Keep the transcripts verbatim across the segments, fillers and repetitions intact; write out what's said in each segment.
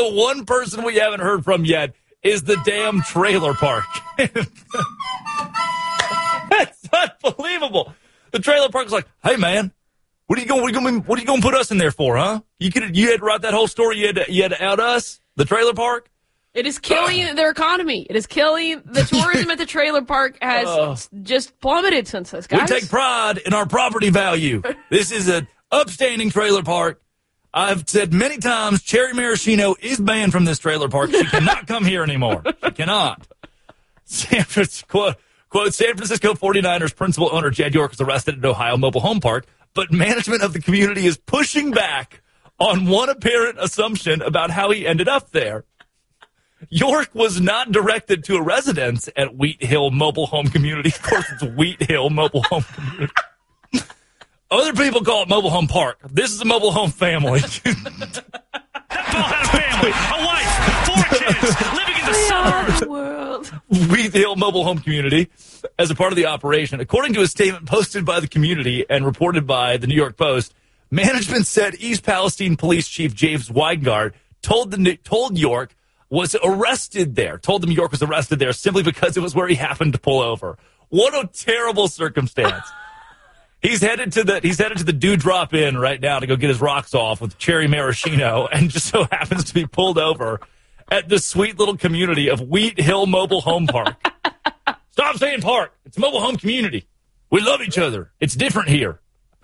the one person we haven't heard from yet is the damn trailer park. That's unbelievable. The trailer park is like, hey, man, what are you going? What are you going? What are you going to put us in there for, huh? You could. You had to write that whole story. You had to, you had to out us the trailer park. It is killing uh, their economy. It is killing the tourism at the trailer park has uh, just plummeted since this, guys. We take pride in our property value. This is an upstanding trailer park. I've said many times, Cherry Maraschino is banned from this trailer park. She cannot come here anymore. She cannot. San Francisco, quote, quote, San Francisco forty-niners principal owner Jed York was arrested at Ohio Mobile Home Park, but management of the community is pushing back on one apparent assumption about how he ended up there. York was not directed to a residence at Wheat Hill Mobile Home Community. Of course, it's Wheat Hill Mobile Home Community. Other people call it Mobile Home Park. This is a mobile home family. That Paul had a family, a wife, four kids, living in the suburbs. The world. Wheat Hill Mobile Home Community as a part of the operation. According to a statement posted by the community and reported by the New York Post, management said East Palestine Police Chief James Weingart told the told York was arrested there, told them York was arrested there simply because it was where he happened to pull over. What a terrible circumstance. He's headed to the he's headed to the Dewdrop Inn right now to go get his rocks off with Cherry Maraschino, and just so happens to be pulled over at the sweet little community of Wheat Hill Mobile Home Park. Stop saying park. It's a mobile home community. We love each other. It's different here.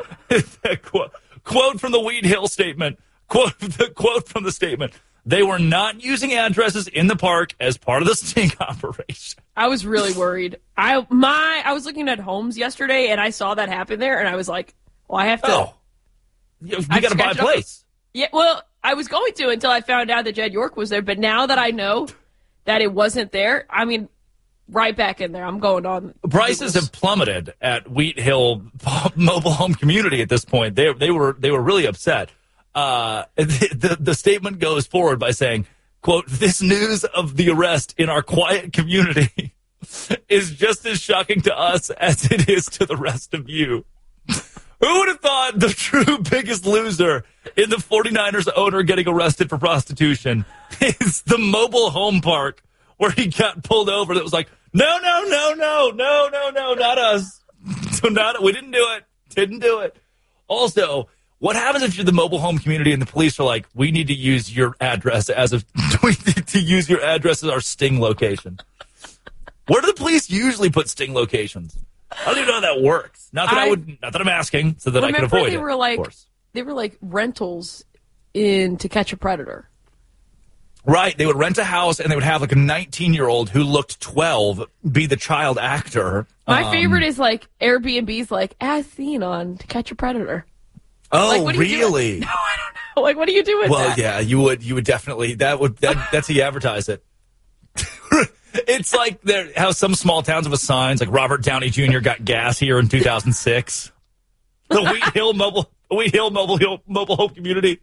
quote, quote from the Wheat Hill statement. Quote the quote from the statement. They were not using addresses in the park as part of the sting operation. I was really worried. I my I was looking at homes yesterday, and I saw that happen there, and I was like, well, I have to. Oh. You, you got to buy a place. Yeah, well, I was going to until I found out that Jed York was there, but now that I know that it wasn't there, I mean, right back in there. I'm going on. Prices have plummeted at Wheat Hill Mobile Home Community at this point. They they were they were really upset. Uh, the, the, the statement goes forward by saying, quote, this news of the arrest in our quiet community is just as shocking to us as it is to the rest of you. Who would have thought the true biggest loser in the forty-niners owner getting arrested for prostitution is the mobile home park where he got pulled over that was like, no, no, no, no, no, no, no, not us. So not, we didn't do it. Didn't do it. Also, what happens if you're the mobile home community and the police are like, we need to use your address as a, we need to use your address as our sting location? Where do the police usually put sting locations? I don't even know how that works. Not that I, I would, not that I'm asking, so that I can avoid they it. Were like, of course. They were like rentals in To Catch a Predator. Right. They would rent a house and they would have like a nineteen-year-old who looked twelve be the child actor. My um, favorite is like Airbnb's like, as seen on To Catch a Predator. Oh, like, what really? No, I don't know. Like, what do you do with well, that? Well, yeah, you would. You would definitely. That would. That, that's how you advertise it. It's like there how some small towns have a signs like Robert Downey Junior got gas here in two thousand six. The Wheat Hill mobile, Wheat Hill mobile Hill mobile home community.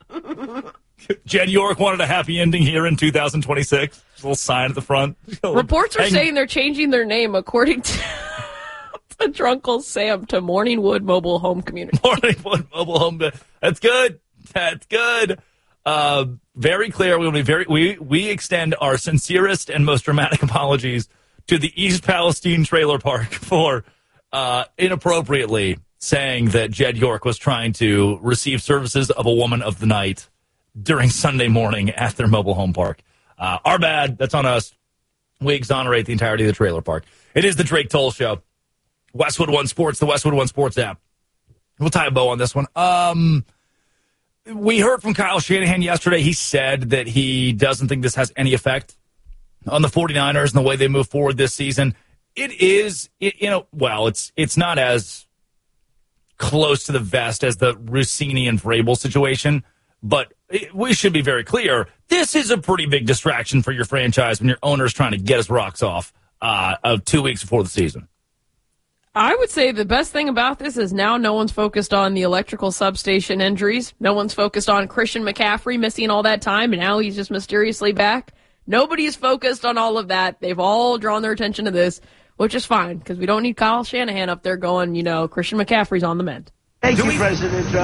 Jed York wanted a happy ending here in two thousand twenty-six. A little sign at the front. Reports are Hang- saying they're changing their name according to. The Drunkle Sam to Morningwood Mobile Home Community. Morningwood Mobile Home. That's good. That's good. Uh, very clear. We will be very. We we extend our sincerest and most dramatic apologies to the East Palestine Trailer Park for uh, inappropriately saying that Jed York was trying to receive services of a woman of the night during Sunday morning at their mobile home park. Uh, our bad. That's on us. We exonerate the entirety of the trailer park. It is the Drake Toll Show. Westwood One Sports, the Westwood One Sports app. We'll tie a bow on this one. Um, we heard from Kyle Shanahan yesterday. He said that he doesn't think this has any effect on the forty-niners and the way they move forward this season. It is, it, you know, well, it's it's not as close to the vest as the Rossini and Vrabel situation, but it, we should be very clear. This is a pretty big distraction for your franchise when your owner's trying to get his rocks off uh, of two weeks before the season. I would say the best thing about this is now no one's focused on the electrical substation injuries. No one's focused on Christian McCaffrey missing all that time, and now he's just mysteriously back. Nobody's focused on all of that. They've all drawn their attention to this, which is fine, because we don't need Kyle Shanahan up there going, you know, Christian McCaffrey's on the mend. Thank you, President Trump.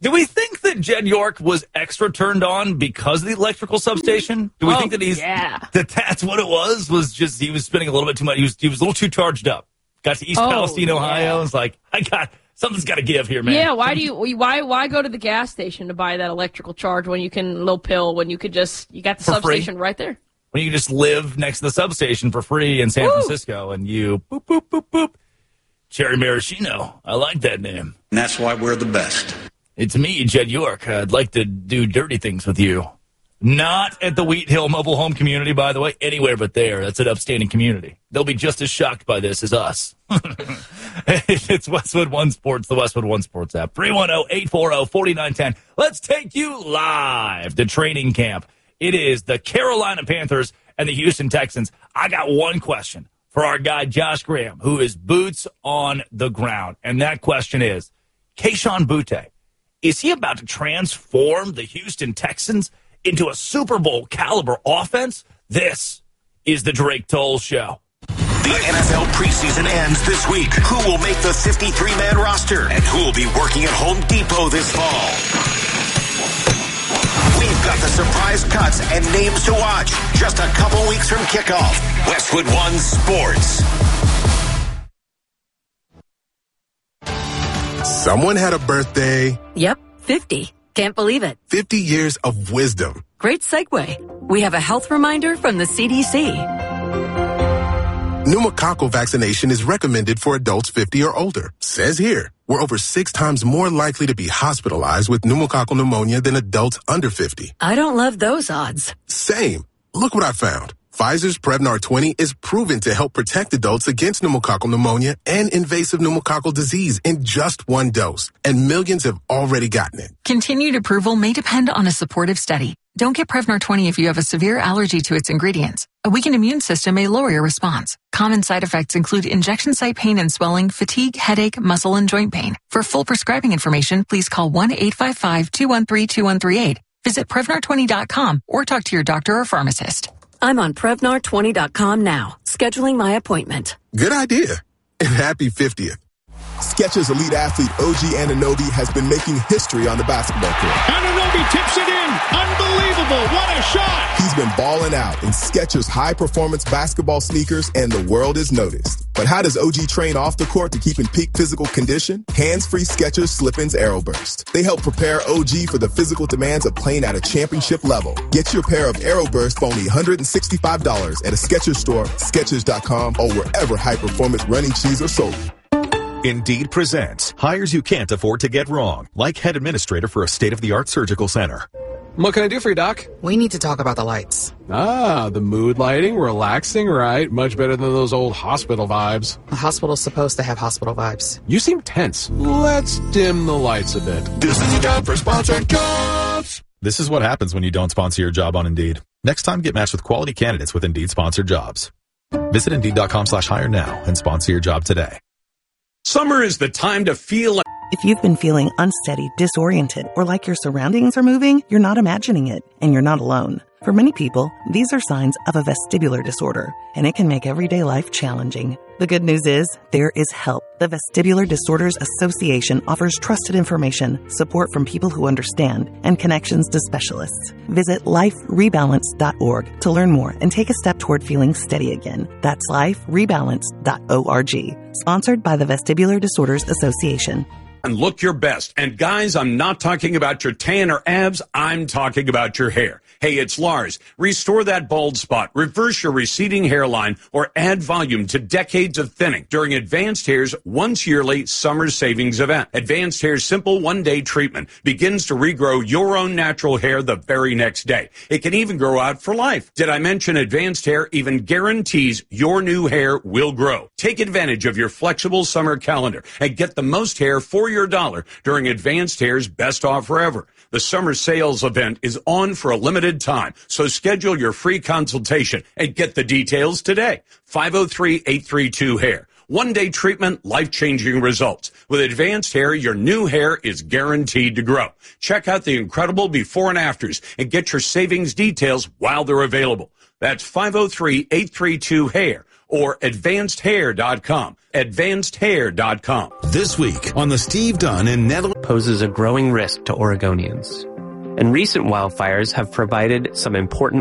Do we think that Jed York was extra turned on because of the electrical substation? Do we Oh, think that he's yeah. that that's what it was? Was just he was spending a little bit too much. He was he was a little too charged up. Got to East Oh, Palestine, Ohio. yeah. It's like I got something's got to give here, man. Yeah, why do you why why go to the gas station to buy that electrical charge when you can little pill when you could just you got the For free. substation right there? When you just live next to the substation for free in San Woo. Francisco, and you boop boop boop boop. Cherry Maraschino. I like that name. And that's why we're the best. It's me, Jed York. I'd like to do dirty things with you. Not at the Wheat Hill Mobile Home Community, by the way. Anywhere but there. That's an upstanding community. They'll be just as shocked by this as us. It's Westwood One Sports, the Westwood One Sports app. three one zero, eight four zero, four nine one zero. Let's take you live to training camp. It is the Carolina Panthers and the Houston Texans. I got one question for our guy, Josh Graham, who is boots on the ground. And that question is, Kayshon Boutte, is he about to transform the Houston Texans into a Super Bowl caliber offense? This is the Drake Toll Show. The N F L preseason ends this week. Who will make the fifty-three man roster? And who will be working at Home Depot this fall? We've got the surprise cuts and names to watch. Just a couple weeks from kickoff. Westwood One Sports. Someone had a birthday. Yep, fifty. Can't believe it. fifty years of wisdom. Great segue. We have a health reminder from the C D C. Pneumococcal vaccination is recommended for adults fifty or older. Says here, we're over six times more likely to be hospitalized with pneumococcal pneumonia than adults under fifty. I don't love those odds. Same. Look what I found. Pfizer's Prevnar twenty is proven to help protect adults against pneumococcal pneumonia and invasive pneumococcal disease in just one dose. And millions have already gotten it. Continued approval may depend on a supportive study. Don't get Prevnar twenty if you have a severe allergy to its ingredients. A weakened immune system may lower your response. Common side effects include injection site pain and swelling, fatigue, headache, muscle, and joint pain. For full prescribing information, please call one eight five five, two one three, two one three eight. Visit Prevnar twenty dot com or talk to your doctor or pharmacist. I'm on Prevnar twenty dot com now, scheduling my appointment. Good idea. And happy fiftieth. Skechers elite athlete O G Anunoby has been making history on the basketball court. Anunoby tips it in. Unbelievable. What a shot. He's been balling out in Skechers high-performance basketball sneakers, and the world is noticed. But how does O G train off the court to keep in peak physical condition? Hands-free Skechers Slip-ins Aeroburst. They help prepare O G for the physical demands of playing at a championship level. Get your pair of Aeroburst for only one hundred sixty-five dollars at a Skechers store, Skechers dot com, or wherever high-performance running shoes are sold. Indeed presents hires you can't afford to get wrong, like head administrator for a state-of-the-art surgical center. What can I do for you, Doc? We need to talk about the lights. Ah, the mood lighting, relaxing, right? Much better than those old hospital vibes. A hospital's supposed to have hospital vibes. You seem tense. Let's dim the lights a bit. This is a job for sponsored jobs. This is what happens when you don't sponsor your job on Indeed. Next time, get matched with quality candidates with Indeed sponsored jobs. Visit Indeed.com slash hire now and sponsor your job today. Summer is the time to feel like... If you've been feeling unsteady, disoriented, or like your surroundings are moving, you're not imagining it, and you're not alone. For many people, these are signs of a vestibular disorder, and it can make everyday life challenging. The good news is, there is help. The Vestibular Disorders Association offers trusted information, support from people who understand, and connections to specialists. Visit life rebalance dot org to learn more and take a step toward feeling steady again. That's life rebalance dot org. Sponsored by the Vestibular Disorders Association. And look your best. And guys, I'm not talking about your tan or abs. I'm talking about your hair. Hey, it's Lars. Restore that bald spot, reverse your receding hairline, or add volume to decades of thinning during Advanced Hair's once yearly summer savings event. Advanced Hair's simple one-day treatment begins to regrow your own natural hair the very next day. It can even grow out for life. Did I mention Advanced Hair even guarantees your new hair will grow? Take advantage of your flexible summer calendar and get the most hair for your dollar during Advanced Hair's best offer ever. The summer sales event is on for a limited time, so schedule your free consultation and get the details today. five oh three, eight three two, hair. One-day treatment, life-changing results. With Advanced Hair, your new hair is guaranteed to grow. Check out the incredible before and afters and get your savings details while they're available. That's five oh three, eight three two, hair. or advanced hair dot com. advanced hair dot com. This week on the Steve Dunn and Natalie poses a growing risk to Oregonians. And recent wildfires have provided some important